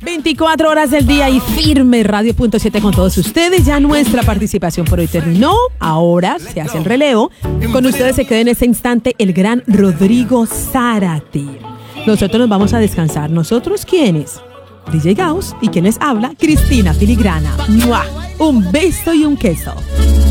24 horas del día y firme Radio.7 con todos ustedes. Ya nuestra participación por hoy terminó. Ahora se hace el relevo. Con ustedes se queda en este instante el gran Rodrigo Zárate. Nosotros nos vamos a descansar. ¿Nosotros quiénes? DJ Gauss y quien les habla, Cristina Filigrana. ¡Mua! Un beso y un queso.